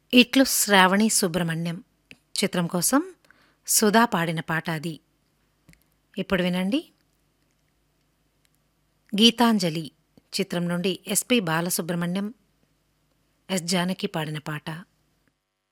ఇట్లు శ్రావణి సుబ్రహ్మణ్యం చిత్రం కోసం సుధా పాడిన పాట అది. ఇప్పుడు వినండి. గీతాంజలి చిత్రం నుండి ఎస్పి బాలసుబ్రహ్మణ్యం, ఎస్ జానకి పాడిన పాట.